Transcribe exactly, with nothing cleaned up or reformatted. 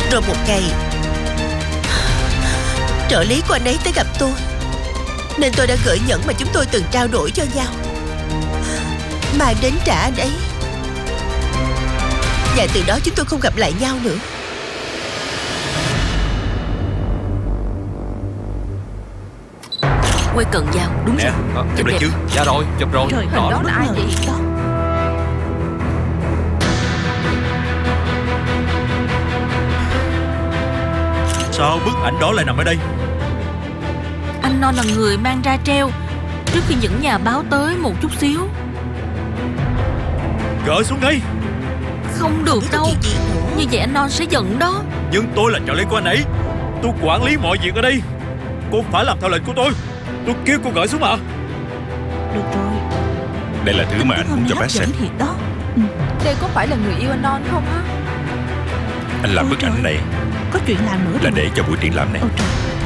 Rồi một ngày, trợ lý của anh ấy tới gặp tôi, nên tôi đã gửi nhẫn mà chúng tôi từng trao đổi cho nhau, mang đến trả anh ấy. Và từ đó chúng tôi không gặp lại nhau nữa. Quê Cần Giao, đúng nè, rồi. chụp lại chứ? Dạ rồi, chụp rồi. Trời, Rõ đó là ai vậy? Đó. Sao bức ảnh đó lại nằm ở đây? Anh Non là người mang ra treo trước khi những nhà báo tới một chút xíu. Gỡ xuống ngay. Không được Biết đâu, chuyện gì nữa. như vậy anh Non sẽ giận đó. Nhưng tôi là trợ lý của anh ấy, tôi quản lý mọi việc ở đây. Cô phải làm theo lệnh của tôi. Tôi kêu cô gỡ xuống mà. Được rồi. Đây là thứ mà anh muốn cho bác xem. Thiệt đó. Đây có phải là người yêu anh Non không á? Anh làm bức ảnh này Có chuyện làm nữa là rồi. để cho buổi triển lãm này. Ôi trời.